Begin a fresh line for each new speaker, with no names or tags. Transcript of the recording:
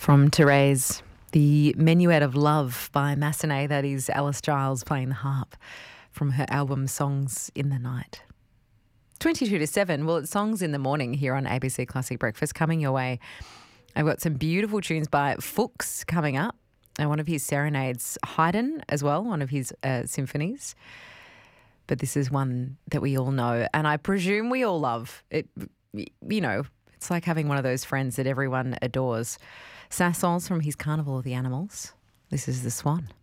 From Therese, the Menuet of Love by Massenet, that is Alice Giles playing the harp from her album Songs in the Night. 22 to 7, well, it's Songs in the Morning here on ABC Classic Breakfast coming your way. I've got some beautiful tunes by Fuchs coming up and one of his serenades, Haydn as well, one of his symphonies. But this is one that we all know and I presume we all love. It, you know, it's like having one of those friends that everyone adores. Saint-Saëns from his Carnival of the Animals. This is The Swan.